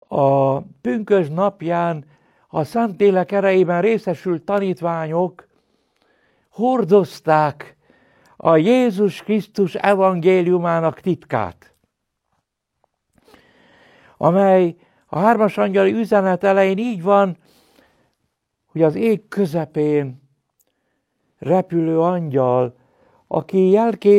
a pünkösd napján a Szentlélek erejében részesült tanítványok hordozták a Jézus Krisztus evangéliumának titkát, amely a 3. angyali üzenet elején így van, hogy az ég közepén repülő angyal, akik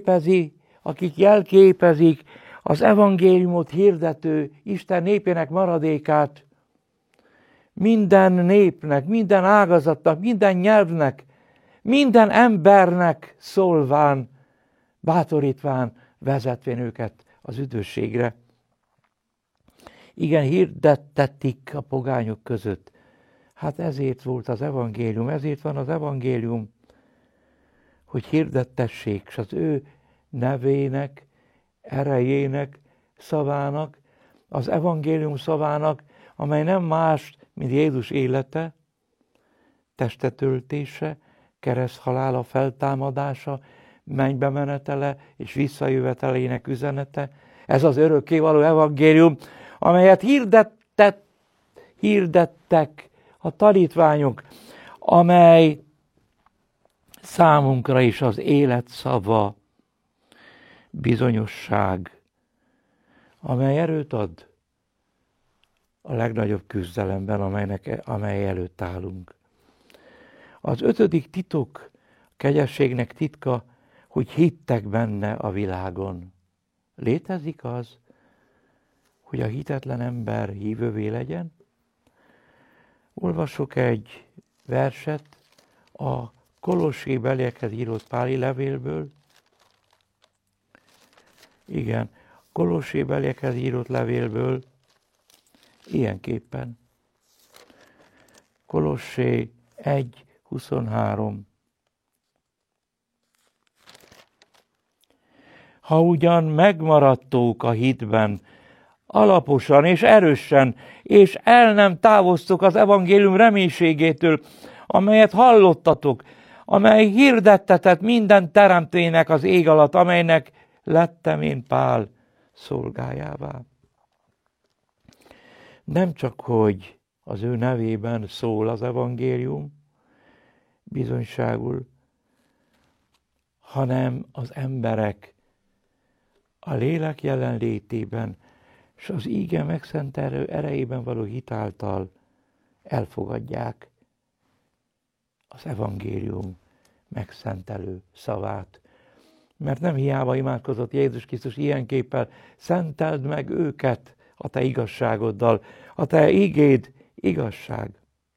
jelképezik az evangéliumot hirdető Isten népének maradékát, minden népnek, minden ágazatnak, minden nyelvnek, minden embernek szólván, bátorítván, vezetvén őket az üdvösségre. Igen, hirdettetik a pogányok között. Hát ezért volt az evangélium, ezért van az evangélium, hogy hirdettessék, és az ő nevének, erejének, szavának, az evangélium szavának, amely nem más, mint Jézus élete, testetöltése, kereszthalála, feltámadása, mennybe menetele és visszajövetelének üzenete. Ez az örökkévaló evangélium, amelyet hirdettek a tanítványok, amely számunkra is az élet szava, bizonyosság, amely erőt ad a legnagyobb küzdelemben, amely előtt állunk. Az 5. titok, a kegyességnek titka, hogy hittek benne a világon. Létezik az, hogy a hitetlen ember hívővé legyen? Olvasok egy verset a Kolossébeliekhez írott Páli levélből. Igen, Kolossébeliekhez írott levélből ilyenképpen. Kolossé 1:23. Ha ugyan megmaradtók a hitben, alaposan és erősen, és el nem távoztok az evangélium reménységétől, amelyet hallottatok, amely hirdettetett minden teremtőjének az ég alatt, amelynek lettem én Pál szolgájává. Nem csak, hogy az ő nevében szól az evangélium, bizonyságul, hanem az emberek a lélek jelenlétében és az íge megszentelő erejében való hitáltal elfogadják az evangélium megszentelő szavát. Mert nem hiába imádkozott Jézus Krisztus ilyenképpen, szenteld meg őket a te igazságoddal, a te igéd igazság.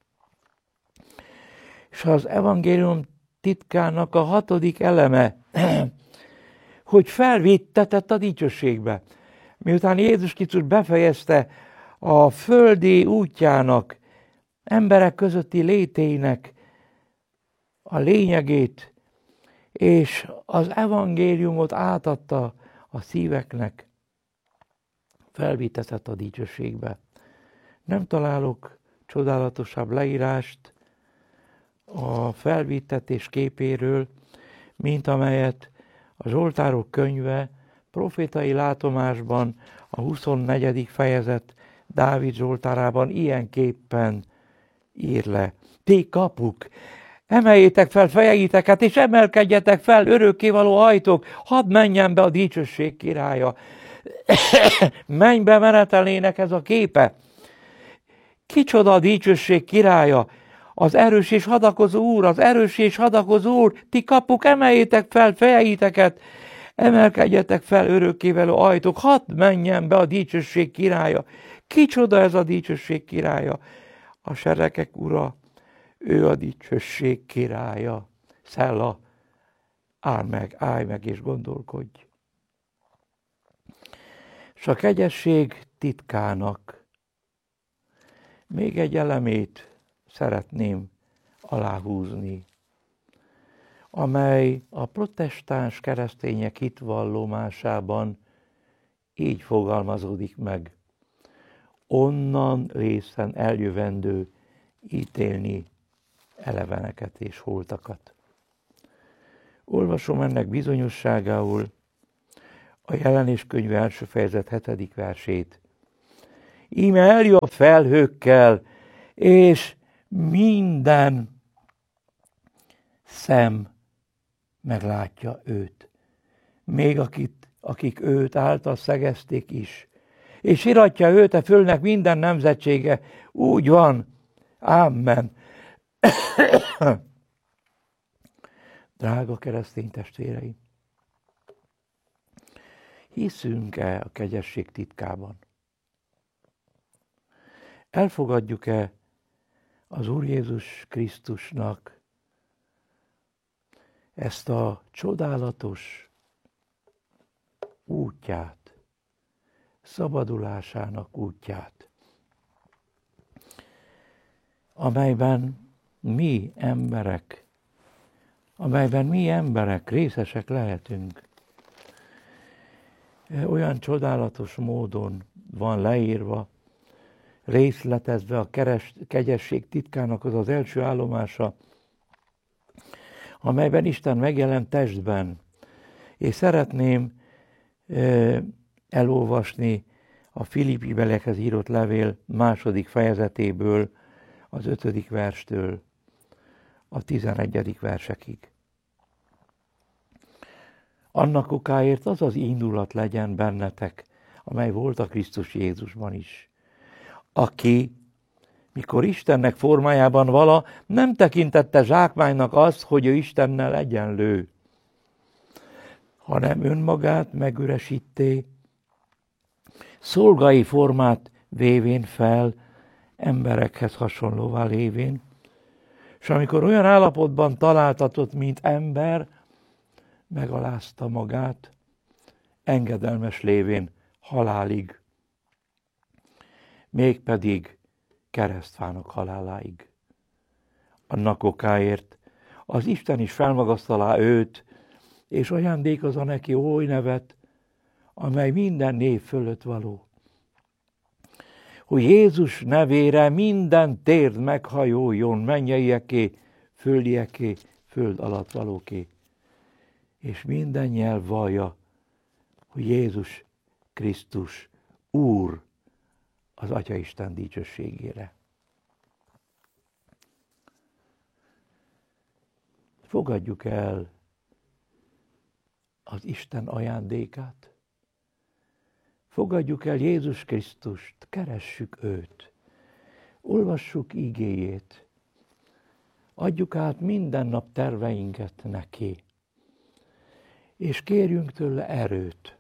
És az evangélium titkának a 6. eleme, hogy felvittetett a dicsőségbe. Miután Jézus Krisztus befejezte a földi útjának, emberek közötti létének a lényegét, és az evangéliumot átadta a szíveknek, felvittetett a dicsőségbe. Nem találok csodálatosabb leírást a felvittetés képéről, mint amelyet a Zsoltárok könyve profétai látomásban, a 24. fejezet Dávid Zsoltárában ilyenképpen ír le. Ti kapuk, emeljétek fel fejeiteket, és emelkedjetek fel, örökkévaló ajtók, hadd menjen be a dicsőség királya. Mennybe menetelének ez a képe. Kicsoda a dicsőség királya? Az erős és hadakozó Úr, az erős és hadakozó Úr, ti kapuk, emeljétek fel fejeiteket, emelkedjetek fel, örökkévaló ajtók, hadd menjen be a dicsőség királya. Kicsoda ez a dicsőség királya? A seregek ura, ő a dicsőség királya. Szella, állj meg és gondolkodj. És a kegyesség titkának még egy elemét szeretném aláhúzni, amely a protestáns keresztények hitvallomásában így fogalmazódik meg. Onnan részen eljövendő ítélni eleveneket és holtakat. Olvasom ennek bizonyosságául a Jelenés könyve 1. fejezet 7. versét. íme eljön a felhőkkel, és minden szem meglátja őt. Még akik őt által szegezték is. És iratja őt a földnek minden nemzetsége. Úgy van. Amen. Drága keresztény testvéreim! Hiszünk-e a kegyesség titkában? Elfogadjuk-e az Úr Jézus Krisztusnak ezt a csodálatos útját, szabadulásának útját, amelyben mi emberek részesek lehetünk. Olyan csodálatos módon van leírva, részletezve a kegyesség titkának az első állomása, amelyben Isten megjelent testben. És szeretném elolvasni a Filippi belekhez írott levél 2. fejezetéből, az 5. verstől a 11. versekig. Annak okáért az az indulat legyen bennetek, amely volt a Krisztus Jézusban is, aki, mikor Istennek formájában vala, nem tekintette zsákmánynak azt, hogy ő Istennel egyenlő, hanem önmagát megüresíté, szolgai formát vévén fel, emberekhez hasonlóvá lévén, és amikor olyan állapotban találtatott, mint ember, megalázta magát, engedelmes lévén halálig, mégpedig keresztfának haláláig. Annak okáért az Isten is felmagasztalá őt, és ajándékozza neki oly nevet, amely minden név fölött való, hogy Jézus nevére minden térd meghajoljon, mennyeieké, földieké, föld alatt valóké, és minden nyelv vallja, hogy Jézus Krisztus Úr az Atyaisten dicsőségére. Fogadjuk el az Isten ajándékát, fogadjuk el Jézus Krisztust, keressük őt, olvassuk igéjét, adjuk át minden nap terveinket neki, és kérjünk tőle erőt,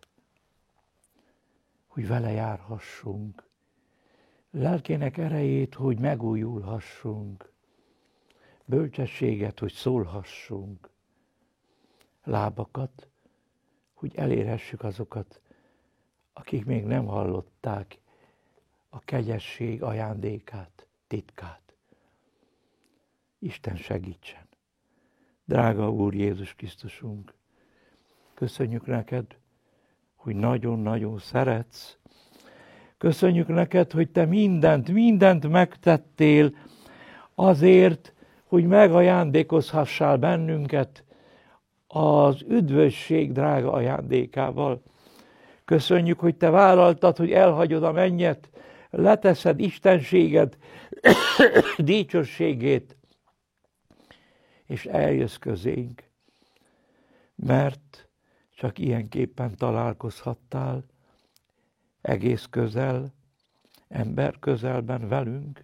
hogy vele járhassunk, lelkének erejét, hogy megújulhassunk, bölcsességet, hogy szólhassunk, lábakat, hogy elérhessük azokat, akik még nem hallották a kegyesség ajándékát, titkát. Isten segítsen! Drága Úr Jézus Krisztusunk, köszönjük neked, hogy nagyon-nagyon szeretsz. Köszönjük neked, hogy te mindent megtettél azért, hogy megajándékozhassál bennünket az üdvösség drága ajándékával. Köszönjük, hogy te vállaltad, hogy elhagyod a mennyet, leteszed istenséged, dicsőségét, és eljössz közénk, mert csak ilyenképpen találkozhattál egész közel, ember közelben velünk,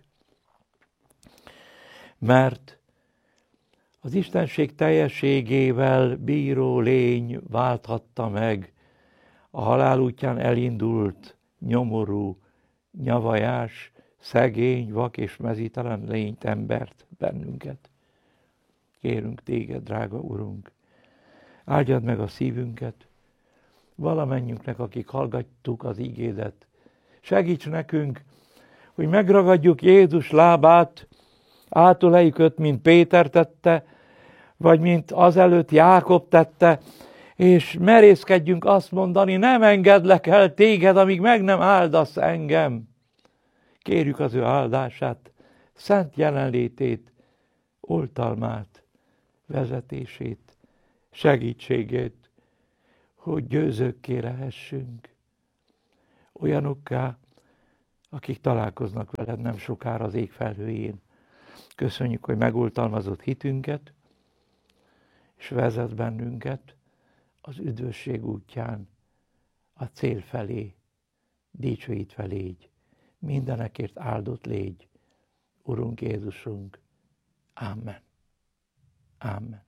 mert az Istenség teljességével bíró lény válthatta meg a halál útján elindult, nyomorú, nyavajás, szegény, vak és mezítelen lényt, embert, bennünket. Kérünk téged, drága Urunk, áldjad meg a szívünket, valamennyünknek, akik hallgattuk az igédet. Segíts nekünk, hogy megragadjuk Jézus lábát, átöleljük őt, mint Péter tette, vagy mint azelőtt Jákob tette, és merészkedjünk azt mondani, nem engedlek el téged, amíg meg nem áldasz engem. Kérjük az ő áldását, szent jelenlétét, oltalmát, vezetését, segítségét, hogy győzőkké lehessünk. Olyanokká, akik találkoznak veled nem sokára az ég felhőjén. Köszönjük, hogy megoltalmazott hitünket, és vezet bennünket az üdvösség útján, a cél felé, dicsőítve légy, mindenekért áldott légy, Urunk Jézusunk. Amen. Amen.